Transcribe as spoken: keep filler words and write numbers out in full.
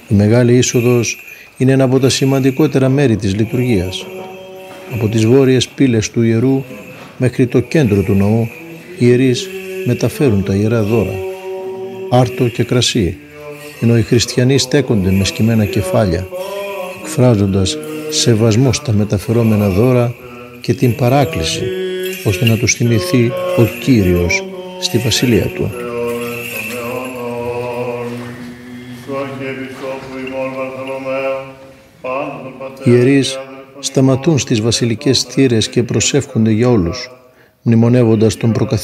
Η Μεγάλη Είσοδος είναι ένα από τα σημαντικότερα μέρη της λειτουργίας. Από τις βόρειες πύλες του ιερού μέχρι το κέντρο του ναού, οι ιερείς μεταφέρουν τα ιερά δώρα, άρτο και κρασί, ενώ οι χριστιανοί στέκονται με σκυμμένα κεφάλια, εκφράζοντας σεβασμό στα μεταφερόμενα δώρα και την παράκληση, ώστε να τους θυμηθεί ο Κύριος στη βασιλεία Του. Οι ιερείς σταματούν στις βασιλικές θύρες και προσεύχονται για όλους, μνημονεύοντας τον προκαθηγητή